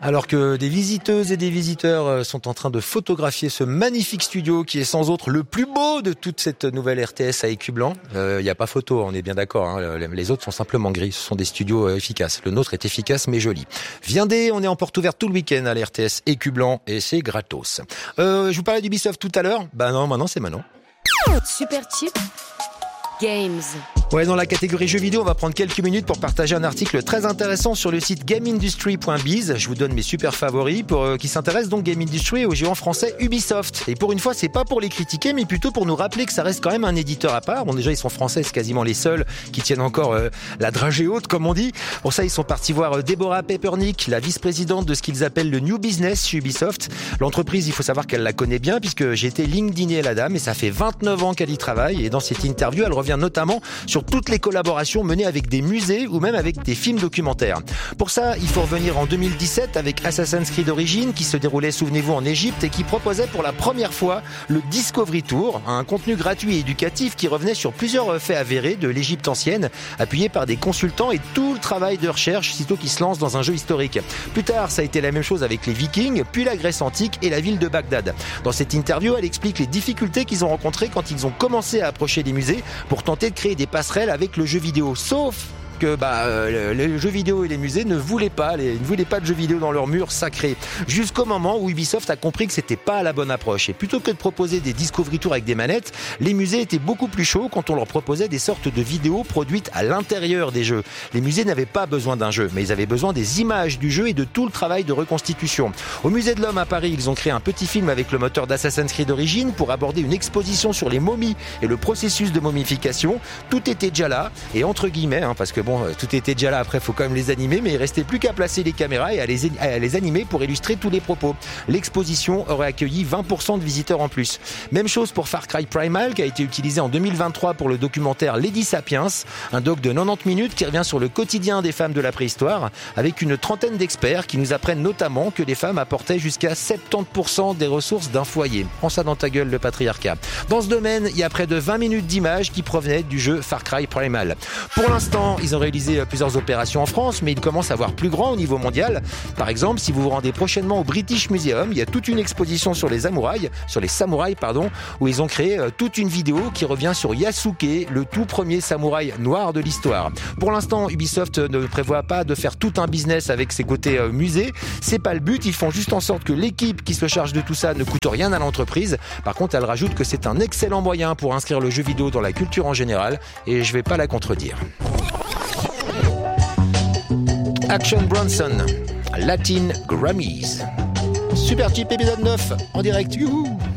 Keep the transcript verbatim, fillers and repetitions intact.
Alors que des visiteuses et des visiteurs sont en train de photographier ce magnifique studio qui est sans autre le plus beau de toute cette nouvelle R T S à écu blanc. Il euh, n'y a pas photo, on est bien d'accord. Hein. Les autres sont simplement gris. Ce sont des studios euh, efficaces. Le nôtre est efficace mais joli. Viendez, on est en porte ouverte tout le week-end à la R T S écu blanc et c'est gratos. Euh, je vous parlais d'Ubisoft tout à l'heure. Bah non, maintenant c'est maintenant. Super Cheap Games. Ouais, dans la catégorie jeux vidéo, on va prendre quelques minutes pour partager un article très intéressant sur le site game industry point biz. Je vous donne mes super favoris pour euh, qui s'intéressent donc Game Industry au géant français Ubisoft. Et pour une fois, c'est pas pour les critiquer, mais plutôt pour nous rappeler que ça reste quand même un éditeur à part. Bon, déjà, ils sont français, c'est quasiment les seuls qui tiennent encore euh, la dragée haute, comme on dit. Pour ça, ils sont partis voir euh, Deborah Peppernick, la vice-présidente de ce qu'ils appellent le New Business chez Ubisoft. L'entreprise, il faut savoir qu'elle la connaît bien puisque j'ai été LinkedIné la dame et ça fait vingt-neuf ans qu'elle y travaille. Et dans cette interview, elle revient notamment sur toutes les collaborations menées avec des musées ou même avec des films documentaires. Pour ça, il faut revenir en deux mille dix-sept avec Assassin's Creed Origins qui se déroulait, souvenez-vous, en Égypte et qui proposait pour la première fois le Discovery Tour, un contenu gratuit et éducatif qui revenait sur plusieurs faits avérés de l'Égypte ancienne, appuyé par des consultants et tout le travail de recherche sitôt qu'ils se lancent dans un jeu historique. Plus tard, ça a été la même chose avec les Vikings, puis la Grèce antique et la ville de Bagdad. Dans cette interview, elle explique les difficultés qu'ils ont rencontrées quand ils ont commencé à approcher des musées pour tenter de créer des passerelles avec le jeu vidéo, sauf que bah, euh, les jeux vidéo et les musées ne voulaient pas, les, ne voulaient pas de jeux vidéo dans leurs murs sacrés. Jusqu'au moment où Ubisoft a compris que c'était pas la bonne approche. Et plutôt que de proposer des Discovery Tours avec des manettes, les musées étaient beaucoup plus chauds quand on leur proposait des sortes de vidéos produites à l'intérieur des jeux. Les musées n'avaient pas besoin d'un jeu, mais ils avaient besoin des images du jeu et de tout le travail de reconstitution. Au musée de l'Homme à Paris, ils ont créé un petit film avec le moteur d'Assassin's Creed Origins pour aborder une exposition sur les momies et le processus de momification. Tout était déjà là, et entre guillemets, hein, parce que bon, tout était déjà là, après il faut quand même les animer, mais il restait plus qu'à placer les caméras et à les, à les animer pour illustrer tous les propos. L'exposition aurait accueilli vingt pour cent de visiteurs en plus. Même chose pour Far Cry Primal qui a été utilisé en deux mille vingt-trois pour le documentaire Lady Sapiens, un doc de quatre-vingt-dix minutes qui revient sur le quotidien des femmes de la préhistoire, avec une trentaine d'experts qui nous apprennent notamment que les femmes apportaient jusqu'à soixante-dix pour cent des ressources d'un foyer. Prends ça dans ta gueule, le patriarcat. Dans ce domaine, il y a près de vingt minutes d'images qui provenaient du jeu Far Cry Primal. Pour l'instant, ils ont réalisé plusieurs opérations en France, mais ils commencent à voir plus grand au niveau mondial. Par exemple, si vous vous rendez prochainement au British Museum, il y a toute une exposition sur les samouraïs, sur les samouraïs, pardon, où ils ont créé toute une vidéo qui revient sur Yasuke, le tout premier samouraï noir de l'histoire. Pour l'instant, Ubisoft ne prévoit pas de faire tout un business avec ses côtés euh, musées. C'est pas le but. Ils font juste en sorte que l'équipe qui se charge de tout ça ne coûte rien à l'entreprise. Par contre, elle rajoute que c'est un excellent moyen pour inscrire le jeu vidéo dans la culture en général, et je vais pas la contredire. Action Bronson, Latin Grammys. Super Cheap épisode neuf, en direct. Youhou!